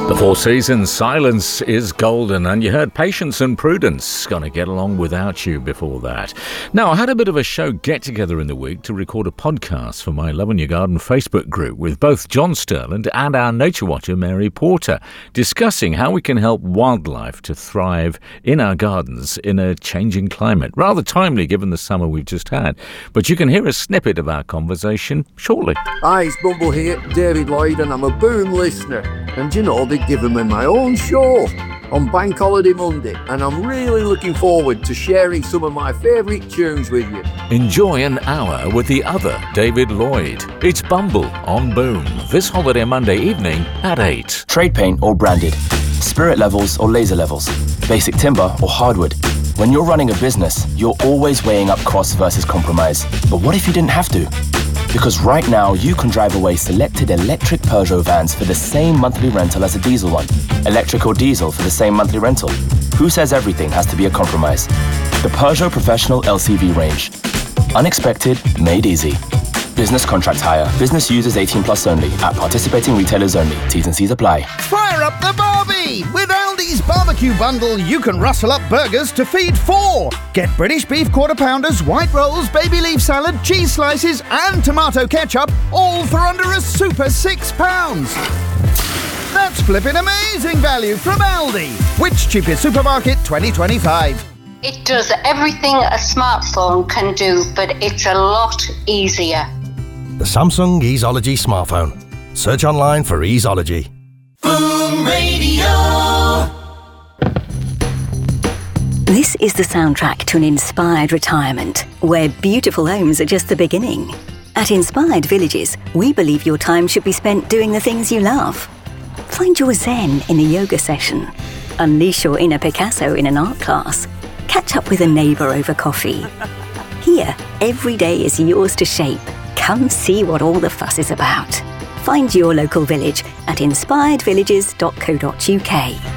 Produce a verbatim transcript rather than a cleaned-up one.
The Four Seasons, Silence is Golden, and you heard Patience and Prudence, Gonna Get Along Without You before that. Now, I had a bit of a show get-together in the week to record a podcast for my Love in Your Garden Facebook group with both John Sterland and our nature watcher Mary Porter, discussing how we can help wildlife to thrive in our gardens in a changing climate. Rather timely given the summer we've just had, but you can hear a snippet of our conversation shortly. Hi, it's Bumble here, David Lloyd, and I'm a Boom listener. And you know, they've given me my own show on Bank Holiday Monday, and I'm really looking forward to sharing some of my favourite tunes with you. Enjoy an hour with the other David Lloyd. It's Bumble on Boom, this holiday Monday evening at eight. Trade paint or branded, spirit levels or laser levels, basic timber or hardwood. When you're running a business, you're always weighing up cost versus compromise. But what if you didn't have to? Because right now, you can drive away selected electric Peugeot vans for the same monthly rental as a diesel one. Electric or diesel for the same monthly rental. Who says everything has to be a compromise? The Peugeot Professional L C V range. Unexpected, made easy. Business contract hire. Business users eighteen plus only. At participating retailers only. T's and C's apply. Fire up the barbie! With Aldi's barbecue bundle, you can rustle up burgers to feed four. Get British beef quarter pounders, white rolls, baby leaf salad, cheese slices, and tomato ketchup, all for under a super six pounds. That's flipping amazing value from Aldi. Which cheapest supermarket twenty twenty-five? It does everything a smartphone can do, but it's a lot easier. The Samsung Easeology smartphone. Search online for Easeology. Boom Radio. This is the soundtrack to an inspired retirement, where beautiful homes are just the beginning. At Inspired Villages, we believe your time should be spent doing the things you love. Find your zen in a yoga session. Unleash your inner Picasso in an art class. Catch up with a neighbour over coffee. Here, every day is yours to shape. Come see what all the fuss is about. Find your local village at inspired villages dot co dot uk.